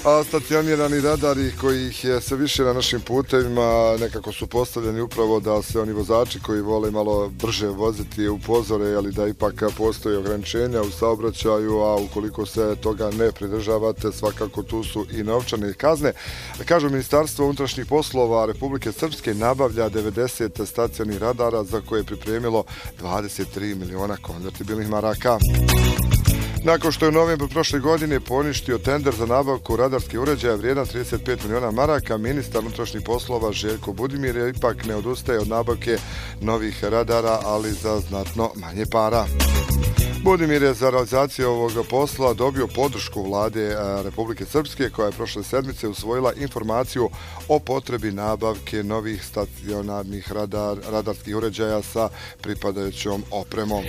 A stacionirani radari kojih je sve više na našim putevima nekako su postavljeni upravo da se oni vozači koji vole malo brže voziti upozore, ali da ipak postoje ograničenja u saobraćaju, a ukoliko se toga ne pridržavate, svakako tu su i novčane kazne. Kažu Ministarstvo unutrašnjih poslova Republike Srpske nabavlja 90 stacionirnih radara za koje je pripremilo 23 miliona konvertibilnih maraka. Nakon što je u novembru prošle godine poništio tender za nabavku radarskih uređaja vrijedan 35 miliona maraka, ministar unutrašnjih poslova Željko Budimir je ipak ne odustaje od nabavke novih radara, ali za znatno manje para. Budimir je za realizaciju ovog posla dobio podršku vlade Republike Srpske, koja je prošle sedmice usvojila informaciju o potrebi nabavke novih stacionarnih radarskih uređaja sa pripadajućom opremom.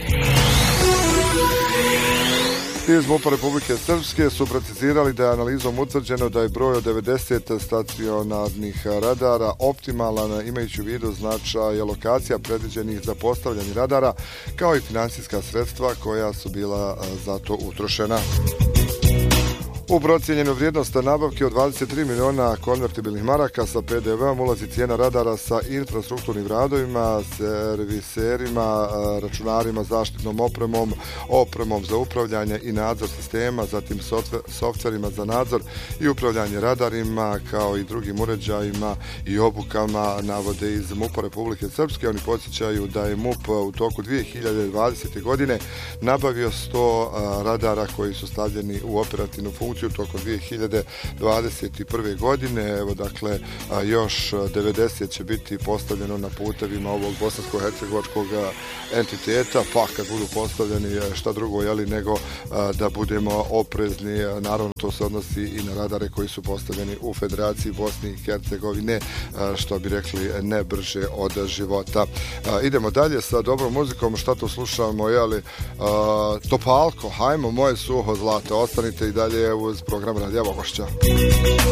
Iz MUP-a Republike Srpske su precizirali da je analizom utvrđeno da je broj od 90 stacionarnih radara optimalan, imajući u vidu značaj lokacija predviđenih za postavljanje radara, kao i financijska sredstva koja su bila za to utrošena. U procijenjenu vrijednost nabavke od 23 miliona konvertibilnih maraka sa PDV-om ulazi cijena radara sa infrastrukturnim radovima, serviserima, računarima, zaštitnom opremom za upravljanje i nadzor sistema, zatim softverima za nadzor i upravljanje radarima, kao i drugim uređajima i obukama, navode iz MUP-a Republike Srpske. Oni podsjećaju da je MUP u toku 2020. godine nabavio 100 radara koji su stavljeni u operativnu funkciju tokom 2021. godine. Evo, dakle, još 90 će biti postavljeno na putevima ovog bosansko-hercegovačkog entiteta, pa kad budu postavljeni šta drugo, nego da budemo oprezni. Naravno, to se odnosi i na radare koji su postavljeni u Federaciji Bosne i Hercegovine, što bi rekli, ne brže od života. Idemo dalje sa dobrom muzikom. Šta to slušamo? Topalko, hajmo moje suho zlato. Ostanite i dalje uz program Radija Bogošća.